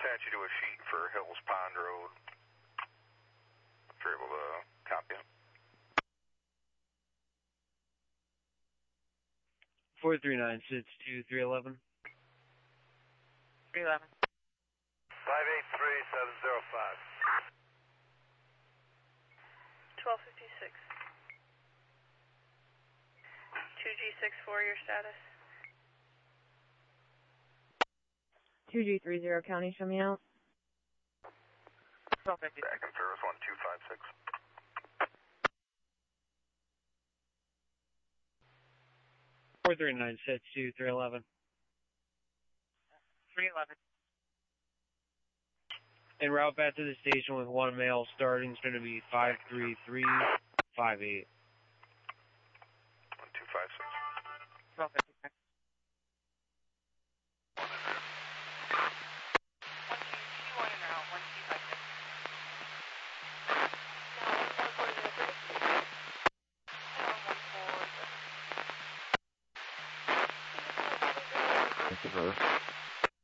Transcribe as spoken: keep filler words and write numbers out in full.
dispatch you to a sheet for Hills Pond Road. If you're able to copy it. four three nine six two three eleven. three eleven. five eight three seven zero five. twelve fifty-six. two G six four, your status? two G three zero County, show me out. twelve fifty-six. Back in service one two five six. four three nine six two three eleven. three eleven. En route back to the station with one male, starting is going to be five three three five eight. one two five six. twelve fifty-six. one G one en route, one two five six. That's a verse.